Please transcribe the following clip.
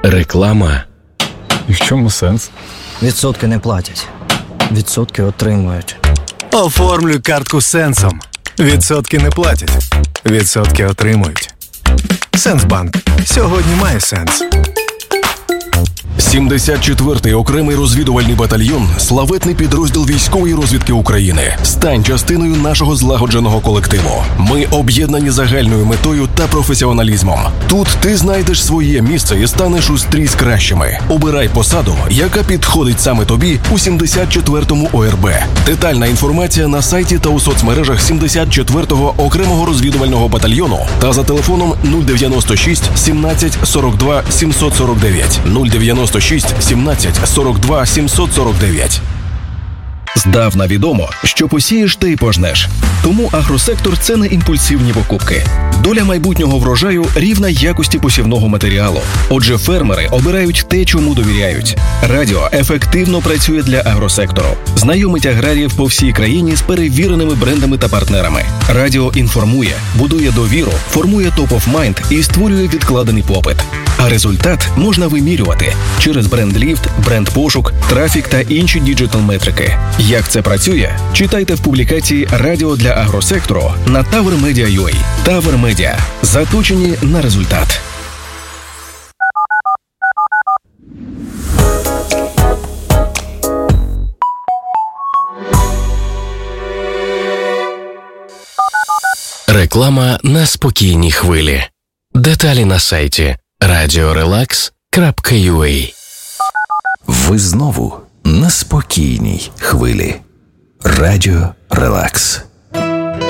Реклама. І в чому сенс? Відсотки не платять. Відсотки отримують. Оформлюй картку Сенсом. Відсотки не платять. Відсотки отримують. Сенсбанк. Сьогодні має сенс. 74-й окремий розвідувальний батальйон – славетний підрозділ військової розвідки України. Стань частиною нашого злагодженого колективу. Ми об'єднані загальною метою та професіоналізмом. Тут ти знайдеш своє місце і станеш у стрій з кращими. Обирай посаду, яка підходить саме тобі у 74-му ОРБ. Детальна інформація на сайті та у соцмережах 74-го окремого розвідувального батальйону та за телефоном 096 17 42 749 096 17 42 749. Здавна відомо, що посієш, те й пожнеш. Тому агросектор – це не імпульсивні покупки. Доля майбутнього врожаю рівна якості посівного матеріалу. Отже, фермери обирають те, чому довіряють. Радіо ефективно працює для агросектору. Знайомить аграріїв по всій країні з перевіреними брендами та партнерами. Радіо інформує, будує довіру, формує топ-оф-майнд і створює відкладений попит. А результат можна вимірювати через бренд-ліфт, бренд-пошук, трафік та інші діджитал-метрики. Як це працює? Читайте в публікації «Радіо для агросектору» на TowerMedia.ua. TowerMedia. Заточені на результат. Реклама на спокійній хвилі. Деталі на сайті radiorelax.ua. Ви знову на спокійній хвилі. Радіо Релакс.